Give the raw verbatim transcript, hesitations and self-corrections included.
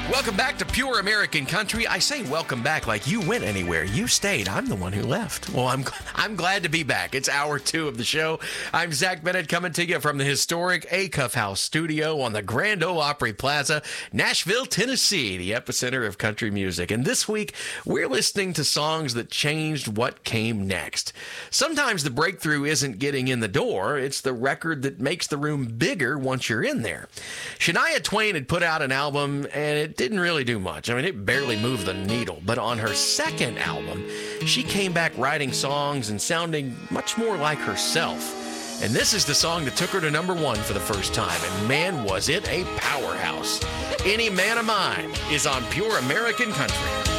Welcome back to Pure American Country. I say welcome back like you went anywhere. You stayed. I'm the one who left. Well, I'm I'm glad to be back. It's hour two of the show. I'm Zach Bennett coming to you from the historic Acuff House studio on the Grand Ole Opry Plaza, Nashville, Tennessee, the epicenter of country music. And this week, we're listening to songs that changed what came next. Sometimes the breakthrough isn't getting in the door. It's the record that makes the room bigger once you're in there. Shania Twain had put out an album, and it didn't really do much. I mean, it barely moved the needle. But on her second album, she came back writing songs and sounding much more like herself. And this is the song that took her to number one for the first time. And man, was it a powerhouse. Any Man of Mine is on Pure American Country.